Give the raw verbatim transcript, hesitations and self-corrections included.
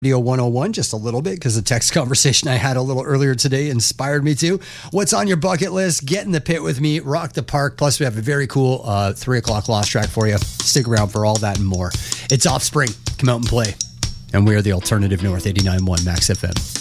Radio one oh one just a little bit because the text conversation I had a little earlier today inspired me to. What's on your bucket list? Get in the pit with me, rock the park. Plus, we have a very cool uh, three o'clock Lost track for you. Stick around for all that and more. It's Offspring. Come out and play. And we are the Alternative North eighty-nine point one Max F M.